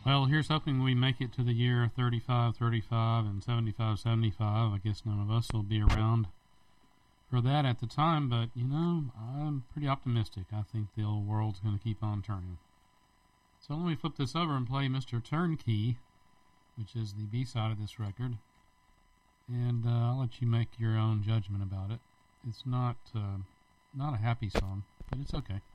Well, here's hoping we make it to the year 35, 35 and 75, 75. I guess none of us will be around for that at the time, but, I'm pretty optimistic. I think the old world's going to keep on turning. So let me flip this over and play Mr. Turnkey, which is the B-side of this record, and I'll let you make your own judgment about it. It's not a happy song, but it's okay.